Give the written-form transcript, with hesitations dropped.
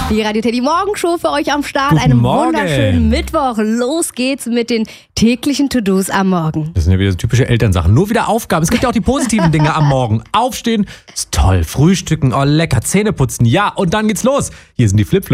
Die Radio Teddy Morgenshow für euch am Start. Guten Einen Morgen. wunderschönen Mittwoch. Los geht's mit den täglichen To-Dos am Morgen. Das sind ja wieder so typische Elternsachen. Nur wieder Aufgaben. Es gibt ja auch die positiven Dinge am Morgen. Aufstehen ist toll. Frühstücken, oh lecker. Zähne putzen, ja. Und dann geht's los. Hier sind die Flipflops.